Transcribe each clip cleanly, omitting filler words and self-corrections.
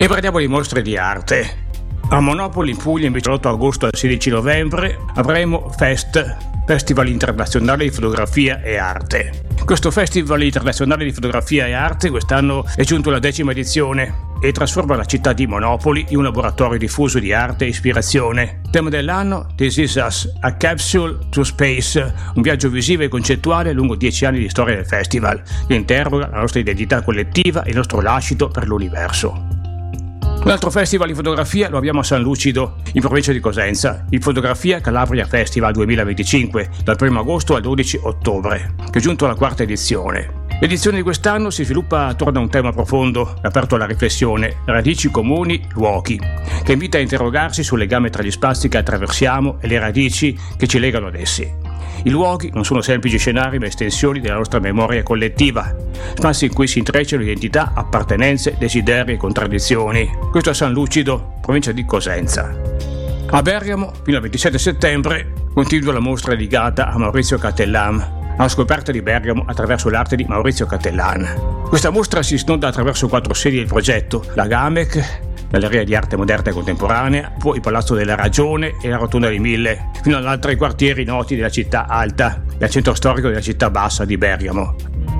E parliamo di mostre di arte. A Monopoli in Puglia, invece, dall'8 agosto al 16 novembre, avremo Festival Internazionale di Fotografia e Arte. Questo Festival Internazionale di Fotografia e Arte quest'anno è giunto alla 10ª edizione e trasforma la città di Monopoli in un laboratorio diffuso di arte e ispirazione. Tema dell'anno: This is Us, a Capsule to Space, un viaggio visivo e concettuale lungo 10 anni di storia del festival, che interroga la nostra identità collettiva e il nostro lascito per l'universo. Un altro festival di fotografia lo abbiamo a San Lucido, in provincia di Cosenza, il Fotografia Calabria Festival 2025, dal 1 agosto al 12 ottobre, che è giunto alla 4ª edizione. L'edizione di quest'anno si sviluppa attorno a un tema profondo, aperto alla riflessione, radici comuni, luoghi, che invita a interrogarsi sul legame tra gli spazi che attraversiamo e le radici che ci legano ad essi. I luoghi non sono semplici scenari ma estensioni della nostra memoria collettiva, spazi in cui si intrecciano identità, appartenenze, desideri e contraddizioni. Questo a San Lucido, provincia di Cosenza. A Bergamo, fino al 27 settembre, continua la mostra dedicata a Maurizio Cattelan, alla scoperta di Bergamo attraverso l'arte di Maurizio Cattelan. Questa mostra si snoda attraverso 4 sedi del progetto: la GAMEC, Galleria di Arte Moderna e Contemporanea, poi il Palazzo della Ragione e la Rotonda dei Mille, fino ad altri quartieri noti della città alta e al centro storico della città bassa di Bergamo.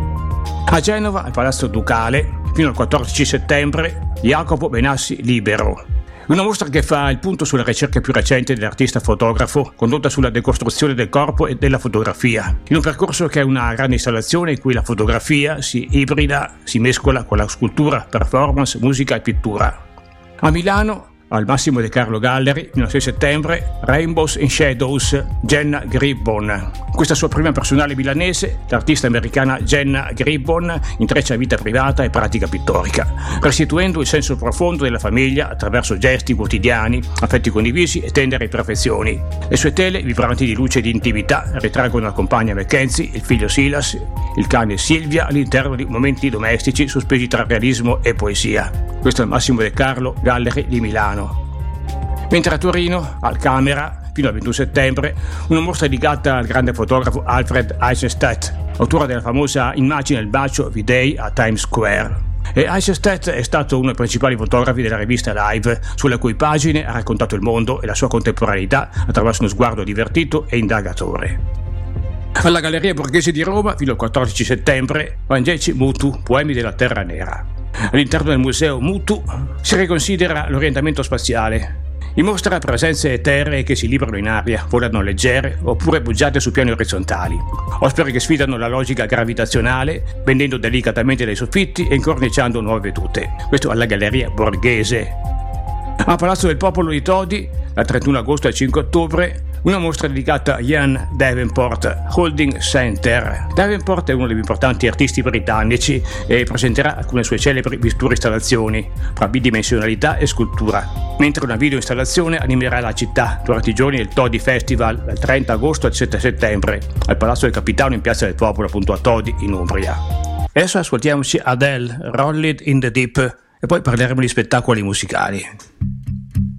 A Genova, al Palazzo Ducale, fino al 14 settembre, Jacopo Benassi Libero. Una mostra che fa il punto sulle ricerche più recenti dell'artista fotografo, condotta sulla decostruzione del corpo e della fotografia, in un percorso che è una grande installazione in cui la fotografia si ibrida, si mescola con la scultura, performance, musica e pittura. A Milano, al Massimo De Carlo Gallery, fino al 6 settembre, Rainbows and Shadows, Jenna Gribbon. Questa sua prima personale milanese, l'artista americana Jenna Gribbon intreccia vita privata e pratica pittorica, restituendo il senso profondo della famiglia attraverso gesti quotidiani, affetti condivisi e tendere imperfezioni. Le sue tele, vibranti di luce e di intimità, ritraggono la compagna Mackenzie, il figlio Silas, il cane Silvia all'interno di momenti domestici sospesi tra realismo e poesia. Questo è il Massimo De Carlo Gallery di Milano. Mentre a Torino, al Camera, fino al 21 settembre, una mostra dedicata al grande fotografo Alfred Eisenstadt, autore della famosa immagine Il bacio V-Day a Times Square. E Eisenstadt è stato uno dei principali fotografi della rivista Live, sulle cui pagine ha raccontato il mondo e la sua contemporaneità attraverso uno sguardo divertito e indagatore. Alla Galleria Borghese di Roma, fino al 14 settembre, Vangeci Mutu, Poemi della Terra Nera. All'interno del museo Mutu si riconsidera l'orientamento spaziale. In mostra presenze eteree che si librano in aria, volano leggere oppure poggiate su piani orizzontali. Ospiti che sfidano la logica gravitazionale, bendendo delicatamente dai soffitti e incorniciando nuove vedute. Questo alla Galleria Borghese. A Palazzo del Popolo di Todi, dal 31 agosto al 5 ottobre, una mostra dedicata a Ian Davenport, Holding Center. Davenport è uno dei più importanti artisti britannici e presenterà alcune sue celebri installazioni, fra bidimensionalità e scultura, mentre una video installazione animerà la città durante i giorni del Todi Festival dal 30 agosto al 7 settembre al Palazzo del Capitano in Piazza del Popolo, appunto a Todi, in Umbria. Adesso ascoltiamoci Adele, Roll It in the Deep, e poi parleremo di spettacoli musicali.